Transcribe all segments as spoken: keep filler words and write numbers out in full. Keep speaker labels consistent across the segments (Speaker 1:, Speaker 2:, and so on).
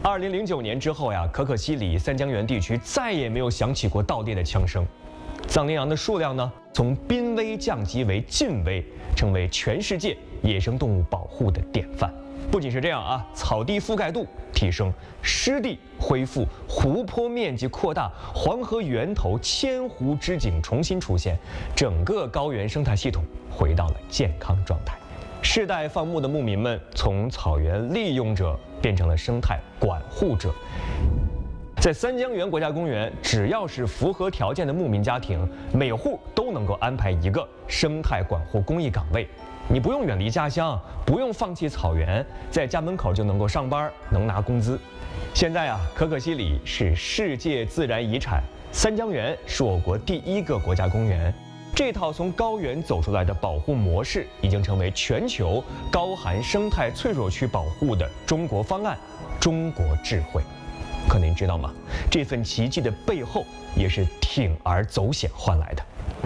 Speaker 1: 二零零九年之后呀，可可西里、三江源地区再也没有响起过盗猎的枪声。藏羚羊的数量呢，从濒危降级为近危，成为全世界野生动物保护的典范。不仅是这样啊，草地覆盖度提升，湿地恢复，湖泊面积扩大，黄河源头千湖之景重新出现，整个高原生态系统回到了健康状态。世代放牧的牧民们从草原利用者变成了生态管护者。在三江源国家公园，只要是符合条件的牧民家庭，每户都能够安排一个生态管护公益岗位。你不用远离家乡，不用放弃草原，在家门口就能够上班，能拿工资。现在啊，可可西里是世界自然遗产，三江源是我国第一个国家公园。这套从高原走出来的保护模式，已经成为全球高寒生态脆弱区保护的中国方案、中国智慧。可您知道吗？这份奇迹的背后，也是铤而走险换来的。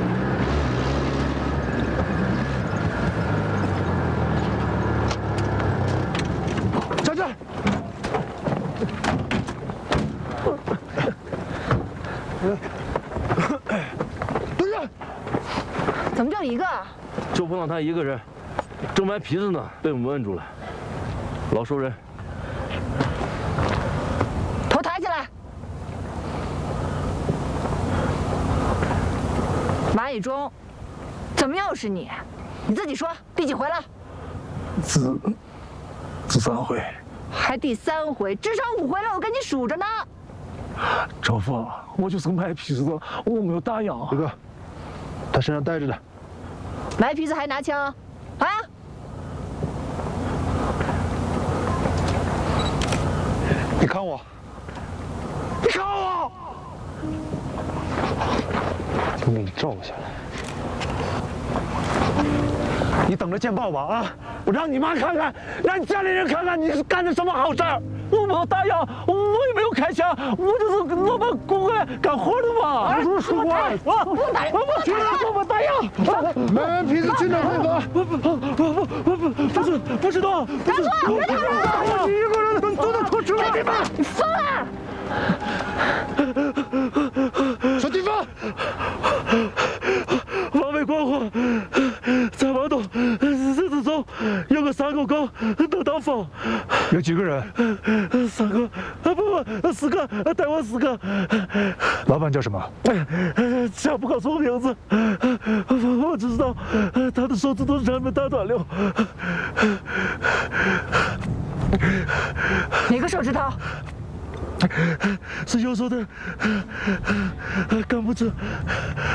Speaker 2: 站这！蹲下！
Speaker 3: 怎么就一个？
Speaker 4: 就碰到他一个人，正买皮子呢，被我们摁住了。老熟人。
Speaker 3: 头抬起来。马以忠，怎么又是你？你自己说，第几回了？
Speaker 2: 子，子三回。
Speaker 3: 还第三回，至少五回了，我跟你数着呢。
Speaker 2: 赵凤，我就是卖皮子，我没有打烊。
Speaker 5: 这个，他身上带着的。
Speaker 3: 卖皮子还拿枪，啊？
Speaker 5: 你看我，
Speaker 2: 你看我，
Speaker 5: 我给你照下来。
Speaker 2: 你等着见报吧啊！我让你妈看看，让你家里人看看你是干的什么好事儿。我没有打烊，我也没有开枪，我就是我们公安干活的嘛。
Speaker 5: 我说说话，
Speaker 2: 我不打，我去了，我不打烊。
Speaker 5: 买完皮子去哪儿汇合？
Speaker 2: 不不不不不不不是不知道。
Speaker 3: 打住！别打了！
Speaker 2: 我一个人都都能拖出来。地方，
Speaker 3: 你疯了！
Speaker 5: 说地方。
Speaker 2: 往北光火，再往东，日子走，有个山沟沟，能挡风。
Speaker 5: 有几个人？
Speaker 2: 三个，啊不不，四个，带我四个。
Speaker 5: 老板叫什么？
Speaker 2: 想不告诉我名字，我我只知道他的手指头上面打断了。
Speaker 3: 哪个手指头？
Speaker 2: 是右手的，干不着。